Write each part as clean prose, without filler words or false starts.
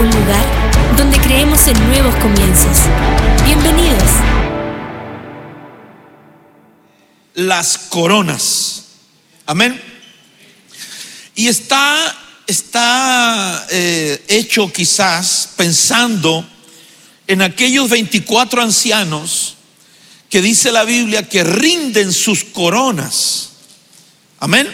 un lugar donde creemos en nuevos comienzos. Bienvenidos. Las coronas. Amén. Y está hecho quizás pensando en aquellos 24 ancianos que dice la Biblia que rinden sus coronas. Amén.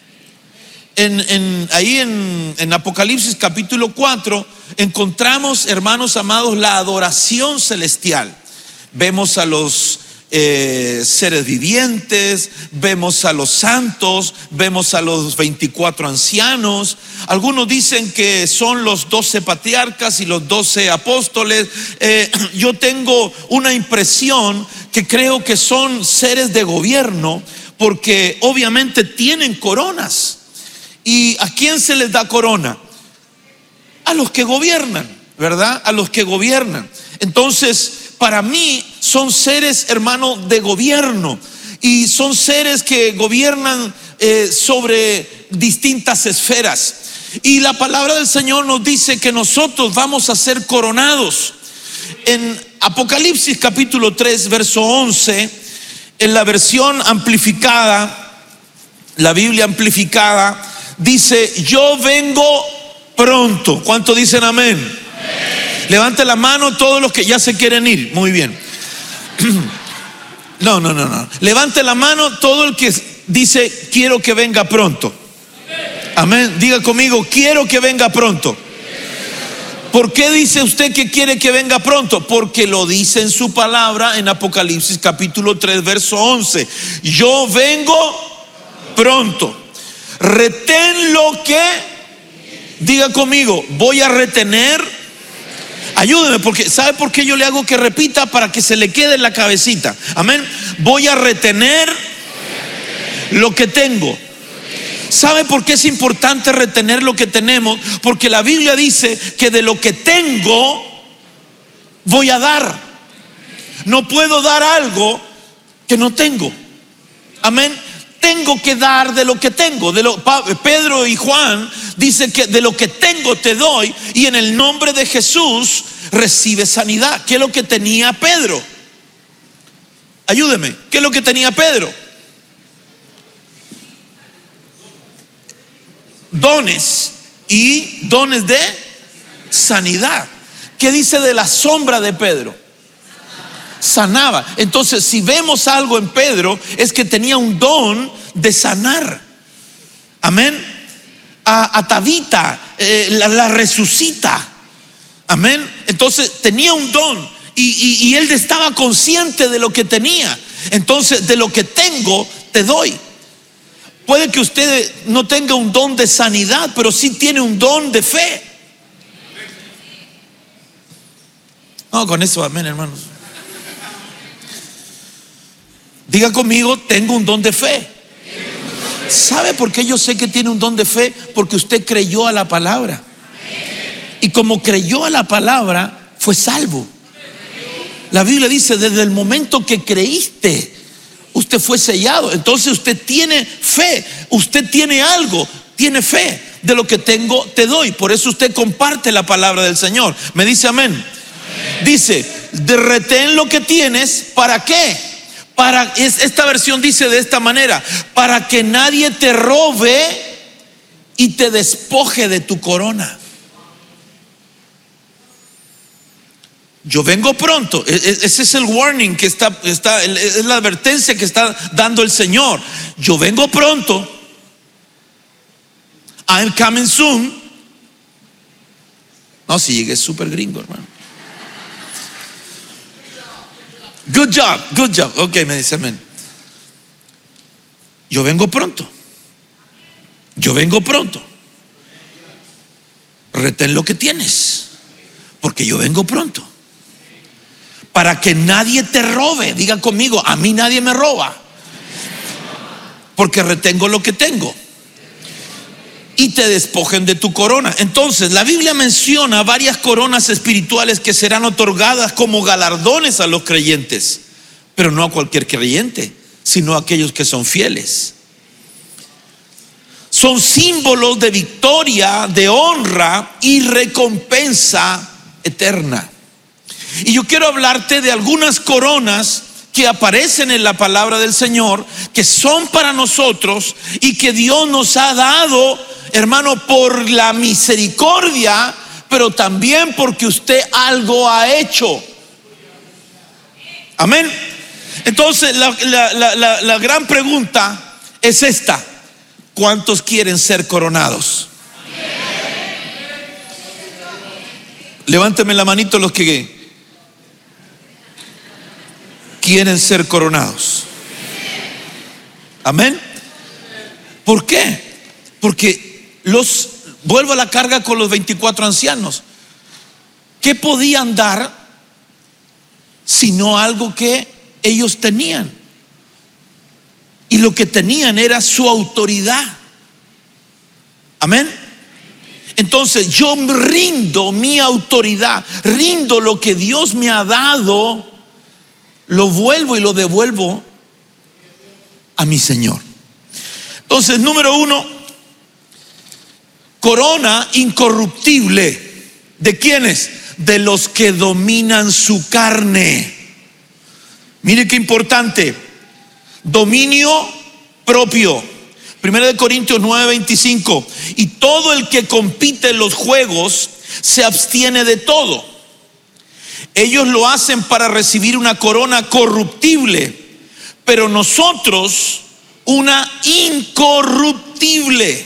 Ahí en Apocalipsis capítulo 4 encontramos, hermanos amados, la adoración celestial. Vemos a los seres vivientes, vemos a los santos, vemos a los 24 ancianos. Algunos dicen que son los 12 patriarcas y los 12 apóstoles. Yo tengo una impresión que creo que son seres de gobierno, porque obviamente tienen coronas. ¿Y a quién se les da corona? A los que gobiernan, ¿verdad? A los que gobiernan. Entonces, para mí son seres, hermano, de gobierno, y son seres que gobiernan sobre distintas esferas. Y la palabra del Señor nos dice que nosotros vamos a ser coronados. En Apocalipsis capítulo 3 verso 11, en la versión amplificada, la Biblia amplificada, dice: yo vengo pronto. ¿Cuánto dicen amén? Amén. Levante la mano todos los que ya se quieren ir. Muy bien. No. Levante la mano todo el que dice: quiero que venga pronto. Amén. Diga conmigo: quiero que venga pronto. ¿Por qué dice usted que quiere que venga pronto? Porque lo dice en su palabra en Apocalipsis capítulo 3 verso 11. Yo vengo pronto. Retén lo que, diga conmigo, voy a retener. Ayúdeme, porque ¿sabe por qué yo le hago que repita? Para que se le quede en la cabecita. Amén. Voy a retener lo que tengo. ¿Sabe por qué es importante retener lo que tenemos? Porque la Biblia dice que de lo que tengo voy a dar. No puedo dar algo que no tengo. Amén. Tengo que dar de lo que tengo. Pedro y Juan dicen que de lo que tengo te doy, y en el nombre de Jesús recibe sanidad. ¿Qué es lo que tenía Pedro? Ayúdeme. ¿Qué es lo que tenía Pedro? Dones, y dones de sanidad. ¿Qué dice de la sombra de Pedro? Sanaba. Entonces, si vemos algo en Pedro, es que tenía un don de sanar. Amén. A Tabita la resucita. Amén. Entonces tenía un don, y él estaba consciente de lo que tenía. Entonces, de lo que tengo te doy. Puede que usted no tenga un don de sanidad, pero sí tiene un don de fe. No, con eso, amén, hermanos. Diga conmigo: tengo un don de fe. ¿Sabe por qué yo sé que tiene un don de fe? Porque usted creyó a la palabra. Y como creyó a la palabra, fue salvo. La Biblia dice: desde el momento que creíste, usted fue sellado. Entonces usted tiene fe. Usted tiene algo, tiene fe. De lo que tengo te doy. Por eso usted comparte la palabra del Señor. ¿Me dice amén? Dice: retén lo que tienes. ¿Para qué? Esta versión dice de esta manera: para que nadie te robe y te despoje de tu corona. Yo vengo pronto. Ese es el warning que está, es la advertencia que está dando el Señor. Yo vengo pronto. I'm coming soon. No, si llegué súper gringo, hermano. Good job. Ok, me dice amén. Yo vengo pronto. Retén lo que tienes, porque yo vengo pronto. Para que nadie te robe. Diga conmigo: a mí nadie me roba, porque retengo lo que tengo. Y te despojen de tu corona. Entonces, la Biblia menciona varias coronas espirituales que serán otorgadas como galardones a los creyentes, pero no a cualquier creyente, sino a aquellos que son fieles. son símbolos de victoria, de honra y recompensa eterna. Y yo quiero hablarte de algunas coronas que aparecen en la palabra del Señor, que son para nosotros y que Dios nos ha dado, hermano, por la misericordia, pero también porque usted algo ha hecho. Amén. Entonces la gran pregunta es esta: ¿cuántos quieren ser coronados? Levánteme la manito los que quieren ser coronados. Amén. ¿Por qué? Porque vuelvo a la carga con los 24 ancianos. ¿Qué podían dar sino algo que ellos tenían? Y lo que tenían era su autoridad. Amén. Entonces yo rindo mi autoridad, rindo lo que Dios me ha dado, lo vuelvo y lo devuelvo a mi Señor. Entonces, número 1, corona incorruptible. ¿De quiénes? De los que dominan su carne. Mire qué importante: dominio propio. 1 Corintios 9:25. Y todo el que compite en los juegos se abstiene de todo. Ellos lo hacen para recibir una corona corruptible, pero nosotros una incorruptible.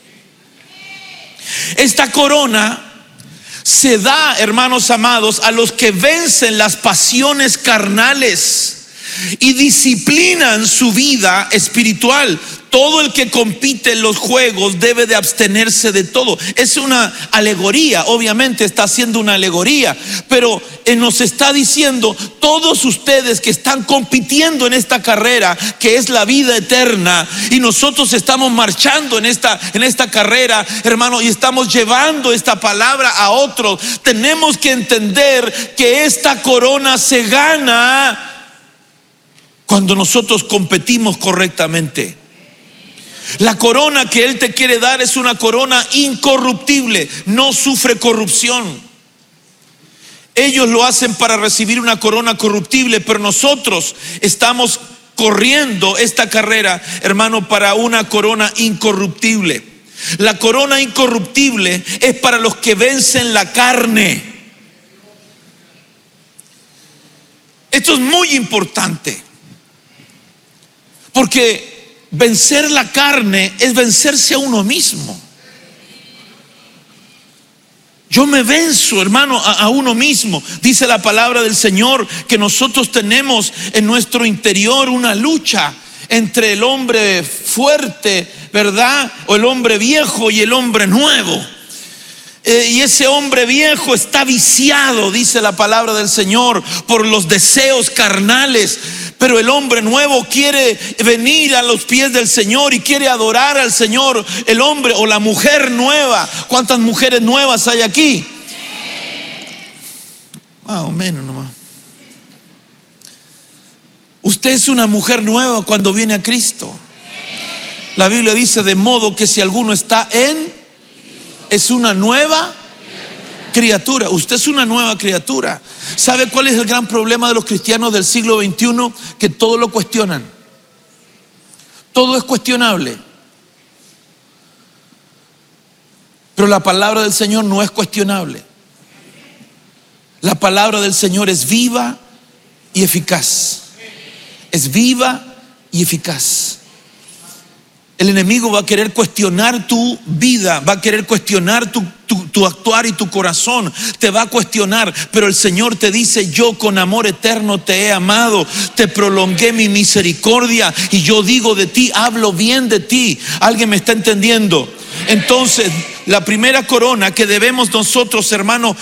Esta corona se da, hermanos amados, a los que vencen las pasiones carnales y disciplinan su vida espiritual. Todo el que compite en los juegos debe de abstenerse de todo. Es una alegoría, obviamente está haciendo una alegoría, pero nos está diciendo: todos ustedes que están compitiendo en esta carrera que es la vida eterna, y nosotros estamos marchando en esta carrera, hermano, y estamos llevando esta palabra a otros, tenemos que entender que esta corona se gana cuando nosotros competimos correctamente. La corona que Él te quiere dar es una corona incorruptible, no sufre corrupción. Ellos lo hacen para recibir una corona corruptible, pero nosotros estamos corriendo esta carrera, hermano, para una corona incorruptible. La corona incorruptible es para los que vencen la carne. Esto es muy importante, porque vencer la carne es vencerse a uno mismo. Yo me venzo, hermano, a uno mismo. Dice la palabra del Señor que nosotros tenemos en nuestro interior una lucha entre el hombre fuerte, ¿verdad? O el hombre viejo y el hombre nuevo. Y ese hombre viejo está viciado, dice la palabra del Señor, por los deseos carnales. Pero el hombre nuevo quiere venir a los pies del Señor y quiere adorar al Señor. El hombre o la mujer nueva. ¿Cuántas mujeres nuevas hay aquí? Más o menos nomás. Usted es una mujer nueva cuando viene a Cristo. La Biblia dice: de modo que si alguno está es una nueva criatura. Usted es una nueva criatura. ¿Sabe cuál es el gran problema de los cristianos del siglo XXI? Que todo lo cuestionan. Todo es cuestionable. Pero la palabra del Señor no es cuestionable. La palabra del Señor es viva y eficaz. Es viva y eficaz. El enemigo va a querer cuestionar tu vida, va a querer cuestionar tu actuar y tu corazón, te va a cuestionar, pero el Señor te dice: yo con amor eterno te he amado, te prolongué mi misericordia y yo digo de ti, hablo bien de ti. ¿Alguien me está entendiendo? Entonces, la primera corona que debemos nosotros, hermano,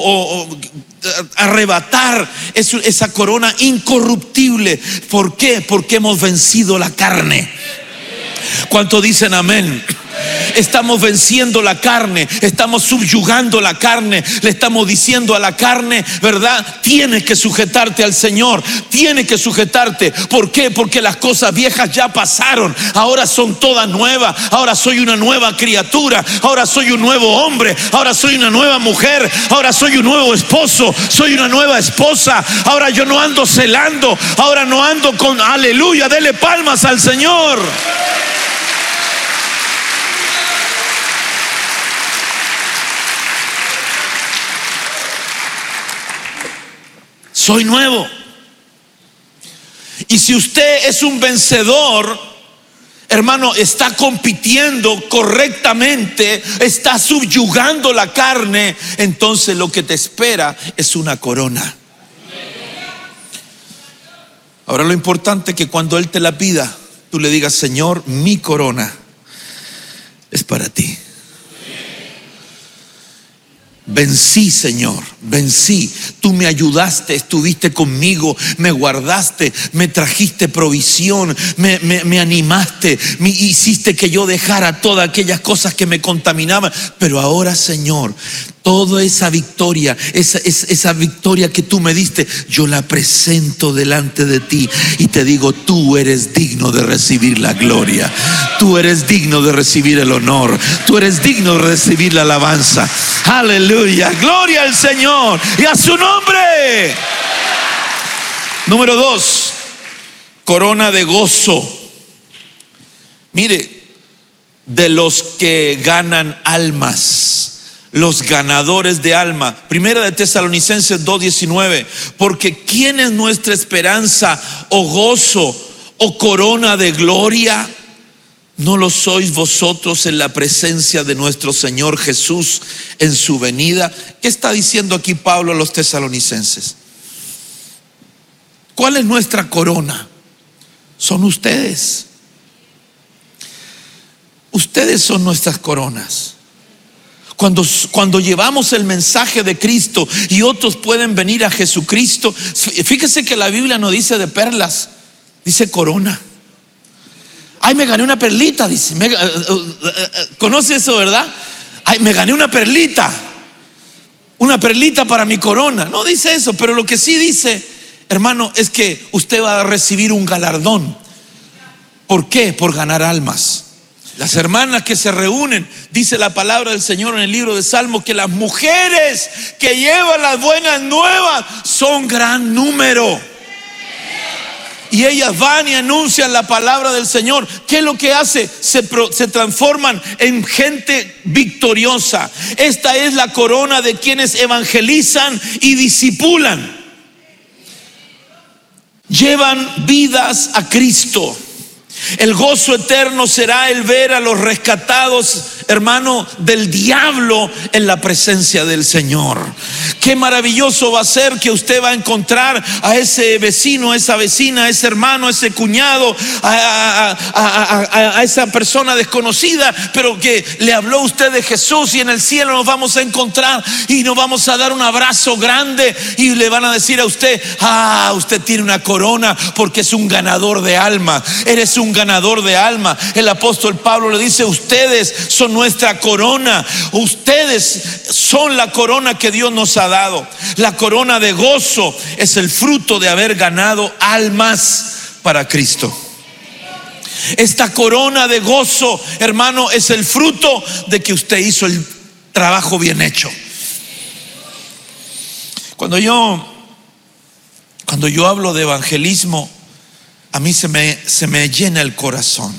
arrebatar es esa corona incorruptible. ¿Por qué? Porque hemos vencido la carne. ¿Cuánto dicen amén? Estamos venciendo la carne, estamos subyugando la carne, le estamos diciendo a la carne, ¿verdad? Tienes que sujetarte al Señor, tienes que sujetarte. ¿Por qué? Porque las cosas viejas ya pasaron, ahora son todas nuevas, ahora soy una nueva criatura, ahora soy un nuevo hombre, ahora soy una nueva mujer, ahora soy un nuevo esposo, soy una nueva esposa, ahora yo no ando celando, ahora no ando con, aleluya, dele palmas al Señor. Soy nuevo. Y si usted es un vencedor, hermano, está compitiendo correctamente, está subyugando la carne, entonces lo que te espera es una corona. Ahora lo importante es que cuando Él te la pida, tú le digas: Señor, mi corona es para ti. Vencí, Señor, vencí. Tú me ayudaste, estuviste conmigo, me guardaste, me trajiste provisión, me animaste, me hiciste que yo dejara todas aquellas cosas que me contaminaban. Pero ahora, Señor, toda esa victoria, esa victoria que tú me diste, yo la presento delante de ti y te digo: tú eres digno de recibir la gloria, tú eres digno de recibir el honor, tú eres digno de recibir la alabanza. Aleluya, gloria al Señor y a su nombre. Número 2, corona de gozo. Mire, de los que ganan almas, los ganadores de alma. Primera de Tesalonicenses 2:19. Porque ¿quién es nuestra esperanza o gozo o corona de gloria? ¿No lo sois vosotros en la presencia de nuestro Señor Jesús en su venida? ¿Qué está diciendo aquí Pablo a los tesalonicenses? ¿Cuál es nuestra corona? Son ustedes. Ustedes son nuestras coronas. Cuando llevamos el mensaje de Cristo y otros pueden venir a Jesucristo, fíjese que la Biblia no dice de perlas, dice corona. Ay, me gané una perlita, dice. ¿Conoce eso, verdad? Ay, me gané una perlita para mi corona. No dice eso, pero lo que sí dice, hermano, es que usted va a recibir un galardón. ¿Por qué? Por ganar almas. Las hermanas que se reúnen, dice la palabra del Señor en el libro de Salmos, que las mujeres que llevan las buenas nuevas son gran número. Y ellas van y anuncian la palabra del Señor. ¿Qué es lo que hace? Se transforman en gente victoriosa. Esta es la corona de quienes evangelizan y discipulan. Llevan vidas a Cristo. El gozo eterno será el ver a los rescatados, hermano, del diablo en la presencia del Señor. Qué maravilloso va a ser que usted va a encontrar a ese vecino, a esa vecina, a ese hermano, a ese cuñado, a esa persona desconocida, pero que le habló usted de Jesús, y en el cielo nos vamos a encontrar y nos vamos a dar un abrazo grande y le van a decir a usted: usted tiene una corona porque es un ganador de alma. Eres un ganador de alma. El apóstol Pablo le dice: ustedes son nuestra corona, ustedes son la corona que Dios nos ha dado. La corona de gozo es el fruto de haber ganado almas para Cristo. Esta corona de gozo, hermano, es el fruto de que usted hizo el trabajo bien hecho. Cuando yo hablo de evangelismo, a mí se me llena el corazón,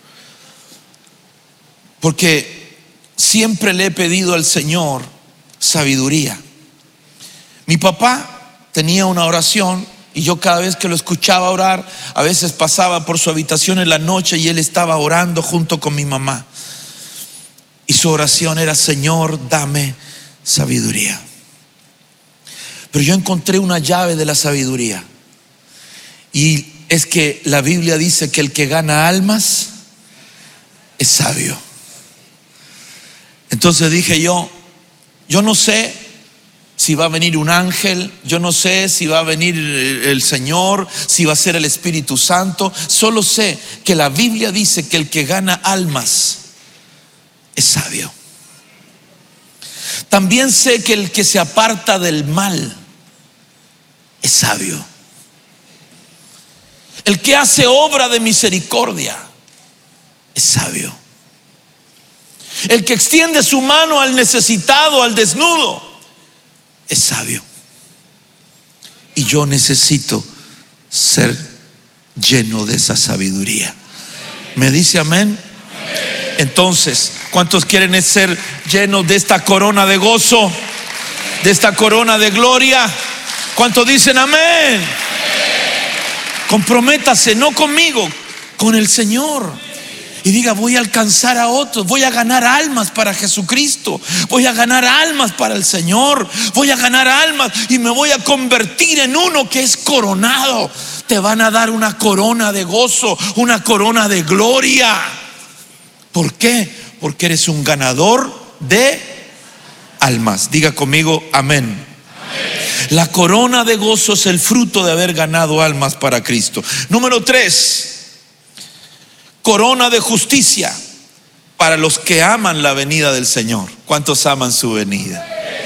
porque siempre le he pedido al Señor sabiduría. Mi papá tenía una oración y yo cada vez que lo escuchaba orar, a veces pasaba por su habitación en la noche y él estaba orando junto con mi mamá. Y su oración era: Señor, dame sabiduría. Pero yo encontré una llave de la sabiduría, y es que la Biblia dice que el que gana almas es sabio. Entonces dije yo no sé si va a venir un ángel, yo no sé si va a venir el Señor, si va a ser el Espíritu Santo. Solo sé que la Biblia dice que el que gana almas es sabio. También sé que el que se aparta del mal es sabio. El que hace obra de misericordia es sabio. El que extiende su mano al necesitado, al desnudo, es sabio. Y yo necesito ser lleno de esa sabiduría. ¿Me dice amén? Entonces, ¿cuántos quieren ser llenos de esta corona de gozo, de esta corona de gloria? ¿Cuántos dicen amén? Comprométase, no conmigo, con el Señor. Y diga: voy a alcanzar a otros, voy a ganar almas para Jesucristo, voy a ganar almas para el Señor, voy a ganar almas y me voy a convertir en uno que es coronado. Te van a dar una corona de gozo, una corona de gloria. ¿Por qué? Porque eres un ganador de almas. Diga conmigo: amén. La corona de gozo es el fruto de haber ganado almas para Cristo. Número 3, corona de justicia para los que aman la venida del Señor. ¿Cuántos aman su venida?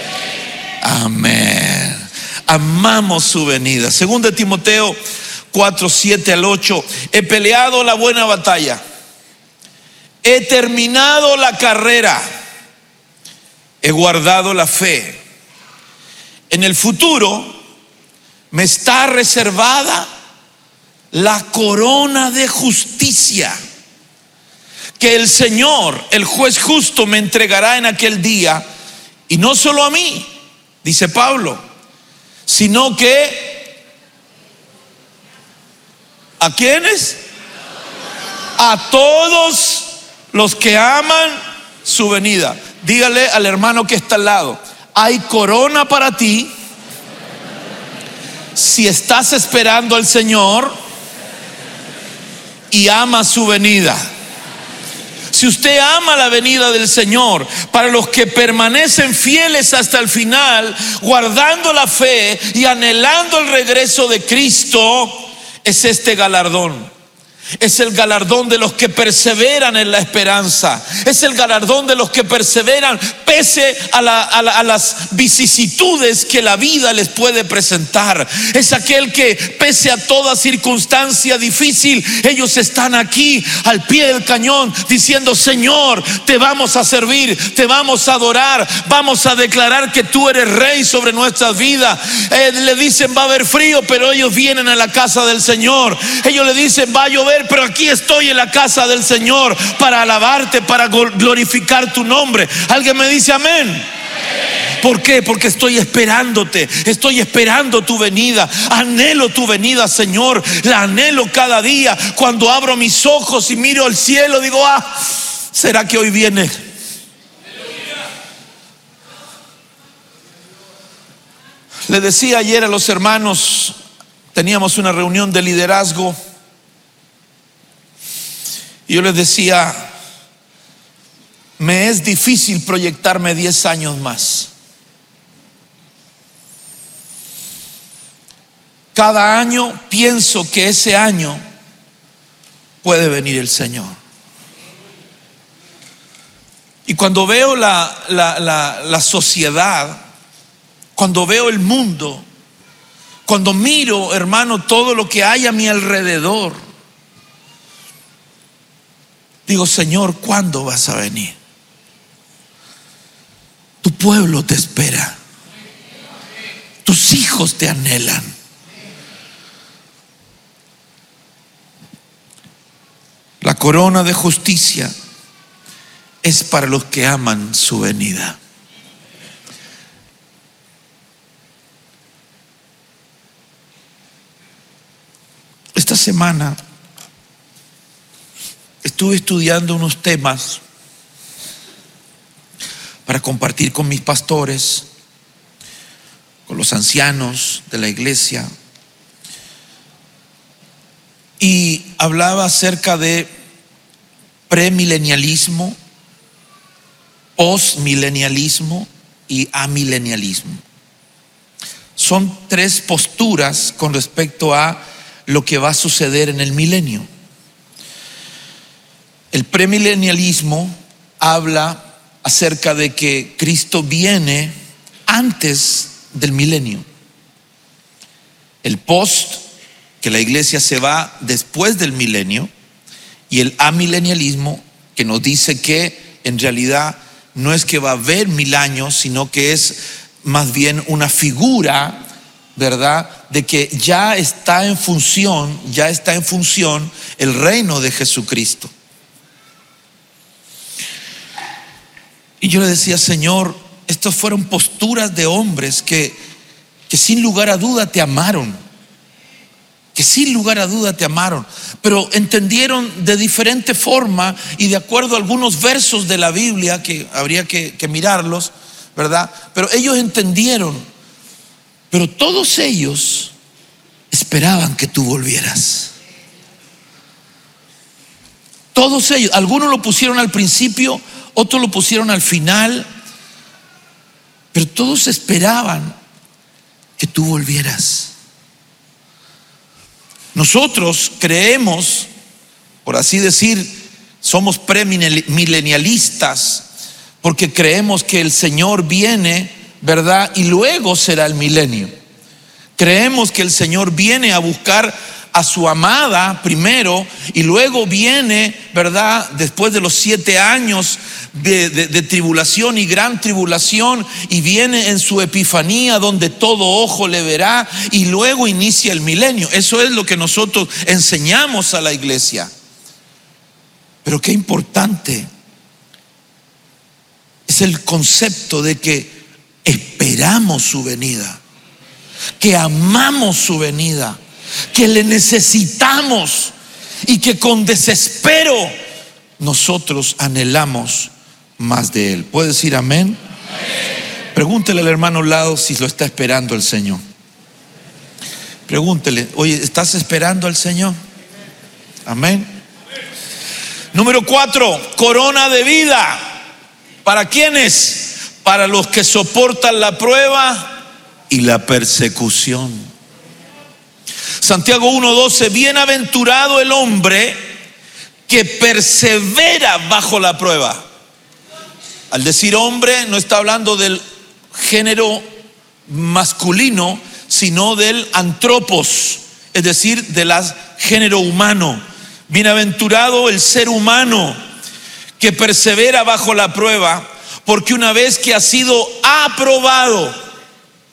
Amén. Amamos su venida. 2 Timoteo 4, 7 al 8. He peleado la buena batalla, he terminado la carrera, he guardado la fe. En el futuro me está reservada la corona de justicia que el Señor, el juez justo, me entregará en aquel día. Y no solo a mí, dice Pablo, sino que ¿a quiénes? A todos los que aman su venida. Dígale al hermano que está al lado: hay corona para ti si estás esperando al Señor y amas su venida. Si usted ama la venida del Señor, para los que permanecen fieles hasta el final, guardando la fe y anhelando el regreso de Cristo, es este galardón. Es el galardón de los que perseveran en la esperanza. Es el galardón de los que perseveran pese a las vicisitudes que la vida les puede presentar. Es aquel que pese a toda circunstancia difícil, ellos están aquí al pie del cañón diciendo: Señor, te vamos a servir, te vamos a adorar, vamos a declarar que tú eres rey sobre nuestras vidas. Le dicen: va a haber frío, pero ellos vienen a la casa del Señor. Ellos le dicen: va a llover, pero aquí estoy en la casa del Señor para alabarte, para glorificar tu nombre. ¿Alguien me dice amén? ¿Por qué? Porque estoy esperándote, estoy esperando tu venida, anhelo tu venida, Señor, la anhelo cada día. Cuando abro mis ojos y miro al cielo, digo: ¿será que hoy viene? Le decía ayer a los hermanos, teníamos una reunión de liderazgo, y yo les decía: me es difícil proyectarme 10 años más. Cada año pienso que ese año puede venir el Señor. Y cuando veo la sociedad, cuando veo el mundo, cuando miro, hermano, todo lo que hay a mi alrededor, digo: Señor, ¿cuándo vas a venir? Tu pueblo te espera, tus hijos te anhelan. La corona de justicia es para los que aman su venida. Esta semana estuve estudiando unos temas para compartir con mis pastores, con los ancianos de la iglesia, y hablaba acerca de premilenialismo, postmilenialismo y amilenialismo. Son 3 posturas con respecto a lo que va a suceder en el milenio. El premilenialismo habla acerca de que Cristo viene antes del milenio. El post, que la iglesia se va después del milenio, y el amilenialismo, que nos dice que en realidad no es que va a haber 1000 años, sino que es más bien una figura, ¿verdad?, de que ya está en función el reino de Jesucristo. Y yo le decía, Señor, estas fueron posturas de hombres que sin lugar a duda te amaron, pero entendieron de diferente forma y de acuerdo a algunos versos de la Biblia que habría que mirarlos, ¿verdad? Pero ellos entendieron. Pero todos ellos esperaban que tú volvieras. Todos ellos, algunos lo pusieron al principio, otros lo pusieron al final, pero todos esperaban que tú volvieras. Nosotros creemos, por así decir, somos premilenialistas, porque creemos que el Señor viene, ¿verdad?, y luego será el milenio. Creemos que el Señor viene a buscar a su amada primero y luego viene, ¿verdad?, después de los 7 años de tribulación y gran tribulación, y viene en su epifanía donde todo ojo le verá, y luego inicia el milenio. Eso es lo que nosotros enseñamos a la iglesia. Pero qué importante es el concepto de que esperamos su venida, que amamos su venida, que le necesitamos y que con desespero nosotros anhelamos más de Él. ¿Puede decir amén? Amén. Pregúntele al hermano al lado si lo está esperando el Señor. Pregúntele, oye, ¿estás esperando al Señor? Amén. Número 4, corona de vida. ¿Para quiénes? Para los que soportan la prueba y la persecución. Santiago 1:12, bienaventurado el hombre que persevera bajo la prueba. Al decir hombre, no está hablando del género masculino, sino del antropos, es decir, del género humano. Bienaventurado el ser humano que persevera bajo la prueba, porque una vez que ha sido aprobado,